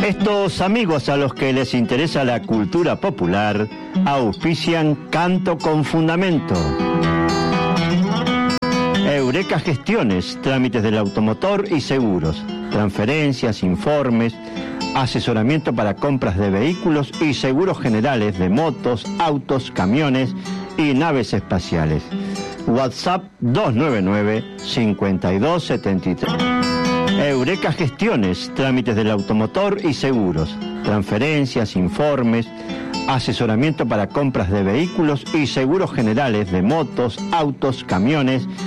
Estos amigos a los que les interesa la cultura popular auspician Canto con Fundamento. Eureka Gestiones, trámites del automotor y seguros, transferencias, informes, asesoramiento para compras de vehículos y seguros generales de motos, autos, camiones y naves espaciales. WhatsApp 299-5273. Eureka Gestiones, trámites del automotor y seguros, transferencias, informes, asesoramiento para compras de vehículos y seguros generales de motos, autos, camiones